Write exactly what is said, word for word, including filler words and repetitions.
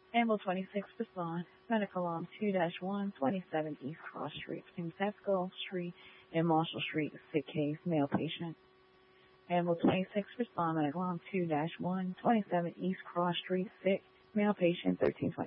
Ambulance twenty-six respond. Medical alarm two dash one twenty-seven East Cross Street between Pasco Street and Marshall Street. Sick case, male patient. Ambulance twenty-six respond. Medical alarm two dash one twenty-seven East Cross Street. Sick, male patient thirteen twenty.